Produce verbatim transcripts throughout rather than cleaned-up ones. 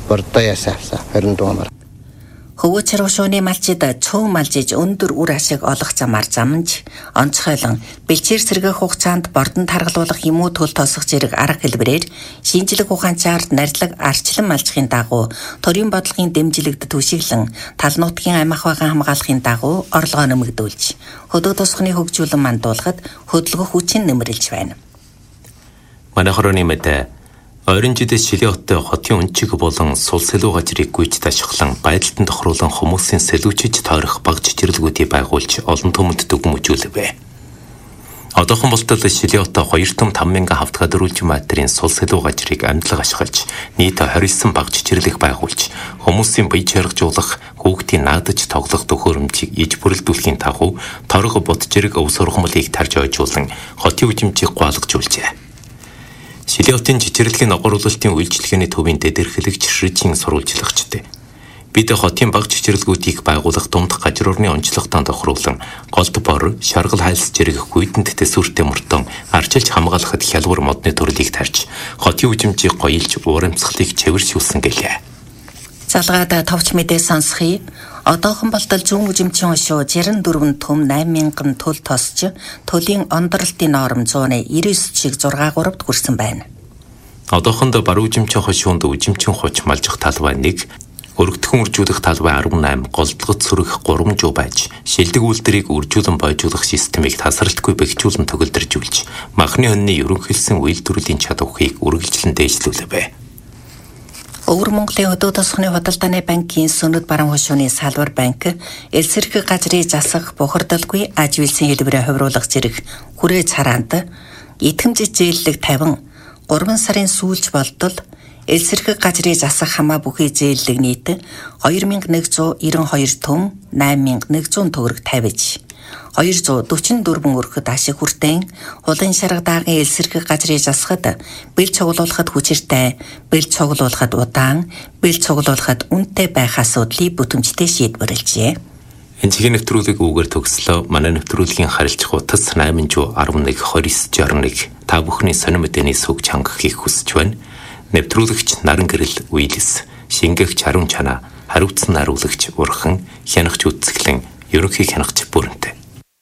бортаясаавса хэрнтуамар Хөвөөчөр ушууны малчид цөөн малжиж өндөр үр ашиг олох замаар замж онцгойлон бэлчээр сэргэх хугацаанд бордон таргалуулах юм уу төл тосох зэрэг арга хэлбэрээр шинжлэх ухаанчаар нарилаг арчлан малчхийн дагуу төрийн бодлогын дэмжлэгд түшиглэн тал нутгийн амь ахуйн хамгаалахын дагуу орлогоо нэмэгдүүлж хөдөө тосхны хөгжүүлэн мандуулахад хөдөлгөх хүчин нэмэрлэж байна. Манай хорооны мэдээ Ойрын жилээс Шилийн хоттой хотын өнчиг болон сул сэлүү газрыг гүйж ташхлан байдалтанд тохируулан хүмүүсийн сэлүүчиж тойрох баг чичирлэгүүдийг байгуулж олон түмэнд дүгнэмжүүлвэ. Одоохон болтол Шилийн хоттой хоёр том таван мянган хавтгай дөрвөлж материйн сул сэлүү газрыг амьдлаг ашиглаж нийт хоёр mươi девять баг чичирлэг байгуулж хүмүүсийн бие чаргажуулах, хүүхдийн наадаж тоглох төхөөрөмжийг иж бүрэлдүүлэхийн дагуу торго бод зэрэг өв сургамлыг тарж ойжуулан хотын үжимжийг гуалгажуулжээ. Шилийн хотын чичирлэгийн ногооруулалтын үйлчлэгээний төвийн дэдэрхэлэгч ширжийн сурвалжлагчд. Бид хотын баг чичирлэгүүдийг байгуулах дундх гажруурны онцлогтон тохируулан голд бор, шаргал хайлс зэрэг гүйдэнд төсвөртэй мөртөн арчилж хамгаалахад хялбар модны төрлийг тарж хотын үжимжийг гоёлж уурамсгалыг цэвэршүүлсэн гэлээ. Залгаад товч мэдээ сонсхий. Одоохон болтол зүүн үжимчин ушуу жирэн дөрвөн төм найман мянган төл тосч төлийн ондролтын норм зуны девять шиг зураг гуравд хүрсэн байна. Одоохонд бар үжимчин хошуунд үжимчин хуч малжих талбай нэг, өргөдгөн үржүүлэх талбай арван восемь, голдлогод сөрөх гурван жуу байж, шилдэг үйлдвэрийг үржүүлэн бойжуулах системийг тасралтгүй бэхжүүлэн төгөлдржүүлж, махны хоньны ерөнхийлсөн үйлдвэрлэлийн чадварыг үргэлжлэн дээшлүүлвэ. Өвөр Монголын хөдөө тосхны худалдааны банкын сүнэд баруун хошууны салбар банк элсэрхэг газрыг засах бохирдолгүй аж үйлсийн хэлбэрээ хувируулах зэрэг хүрээ цараанд итгэмжит зээллэг тавин гурван сарын сүүлч болтол элсэрхэг газрыг засах хамаа бүхий зээллэг нийт хоёр мянган нэгэн жүз девяносто хоёр төм восемь мянган нэгэн төгрөг тавьж хоёр зуун дөрвөн дөрвөн өрхөд ашиг хүртэн хулын шарга даагийн элсэрхэг газрыг засахад бэл цуглуулахад хүчиртэй, бэл цуглуулахад удаан, бэл цуглуулахад үнэтэй байх асуудлыг бүтэмжтэй шийдвэрлэжээ. Энэ чихийн нэвтрүүлгийг үгээр төгслөө манай нэвтрүүлгийн харилцах утас восемь один нэг хоёр девять шесть один та бүхний сонир мэдээний сүг чангахыг хүсэж байна. Нэвтрүүлэгч Наран Гэрэл Уилс, шингээгч Харун Чана, хариуцсан наруулагч Урхан, хянагч Үцэглэн, ерөнхий хянагч Бүрэнтэй.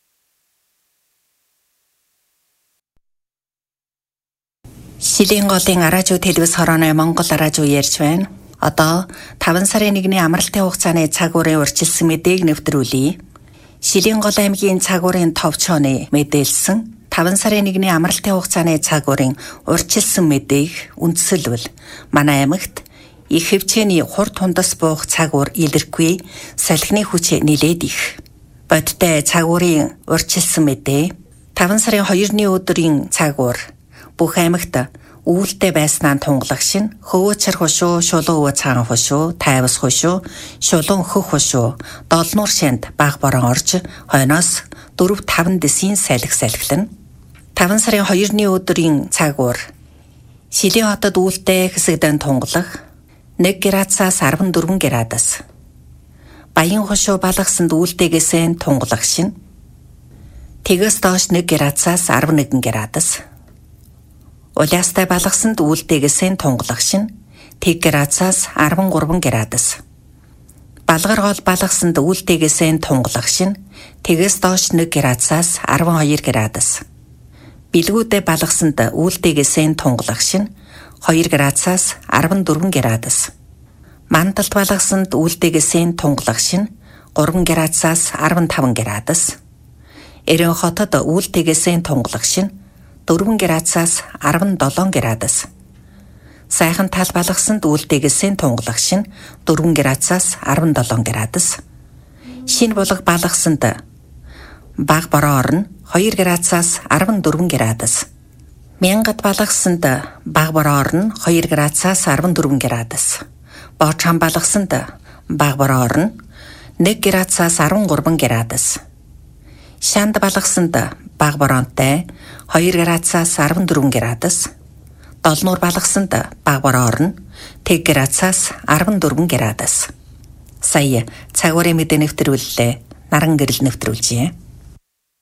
Шилийн голын араажуу телевиз хорооны Монгол араажуу ярьж байна. Одоо таван сарын нэгний амралтын хугацааны цагуурын урьдчилсан мэдээг нэвтрүүлье. Шилийн гол аймгийн цагуурын товчооны мэдээлсэн таван сарын нэгний амралтын хугацааны цагуурын урьдчилсан мэдээг үндсэлвэл манай аймагт их хэмжээний хурд тундас буух цагуур илэрхгүй салхины хүч нэлээд их. Бодтой цагуурын урьдчилсан мэдээ таван сарын хоёрны өдрийн цагуур бүх аймагт үүлтэй байснаа тунгалах шин хөвөөчөр хошуу, шулуун цаан хошуу, тайвас хошуу, шулуун хөх хошуу, долнуур шанд баг борон орж хойноос дөрв таван дэсийн салхи салхилна. таван сарын хоёрны өдрийн цагуур Шилийн хотод үүлтэй хэсэгдэн тунгалах нэг градусаас арван дөрвөн градус. Баян хошуу балгасанд үүлтэйгээсээ тунгалах шин тэгээс доош нэг градусаас арван нэгэн градус. Улаастай балгасанд үүлтэйгээсээ тунгалах шин тэг градусаас арван гурван градус. Балгар гол балгасанд үүлтэйгээсээ тунгалах шин тэгээс доош нэг градусаас арван хоёр градус. Билгүүдэ балгасанд үүлтэйгээсээ тунгалах шин хоёр градусаас арван дөрвөн градус. Мандалт балгасанд үүлтэйгээсээ тунгалах шин гурван градусаас арван таван градус. Эрен хотод үүлтэйгээсээ тунгалах шин дөрвөн градусаас арван долоон градус. Сайхан тал балгасанд үүлтэйгээсээ тунгалах шин дөрвөн градусаас арван долоон градус. Шин булга балгасанд баг бороо орно хоёр градусаас арван дөрвөн градус. Мянгад балгасанд баг бороо орно хоёр градусаас арван дөрвөн градус. Боочхан балгасанд баг бороо орно нэг градусаас арван гурван градус. Шанд балгасанд баг бороонтой хоёр градусаас арван дөрвөн градус. Долнуур балгасанд баг бороо орно тэг градусаас арван дөрвөн градус. Сая цагуурын мэдээ нэвтрүүллээ. Наран Гэрэл нэвтрүүлжээ.